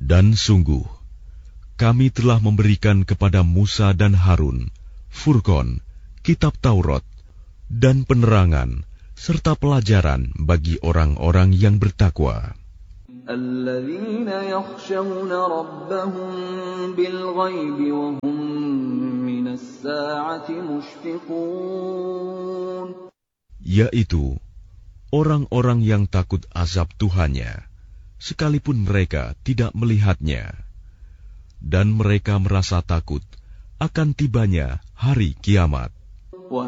Dan sungguh, kami telah memberikan kepada Musa dan Harun Furqan, kitab Taurat, dan penerangan, serta pelajaran bagi orang-orang yang bertakwa. الذين يخشون ربهم بالغيب وهم من الساعة مشفقون, yaitu orang-orang yang takut azab Tuhannya, sekalipun mereka tidak melihatnya, dan mereka merasa takut akan tibanya hari kiamat.